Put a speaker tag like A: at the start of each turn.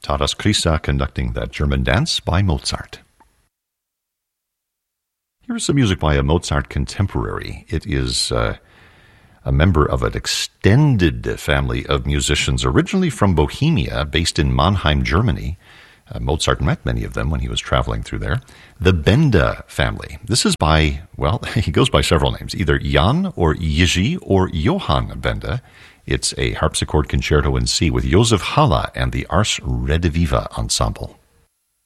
A: Taras Krisa conducting that German dance by Mozart. Here's some music by a Mozart contemporary. It is a member of an extended family of musicians, originally from Bohemia, based in Mannheim, Germany. Mozart met many of them when he was traveling through there. The Benda family. This is by, well, he goes by several names, either Jan or Jiří or Johann Benda. It's a harpsichord concerto in C with Josef Haller and the Ars Rediviva Ensemble.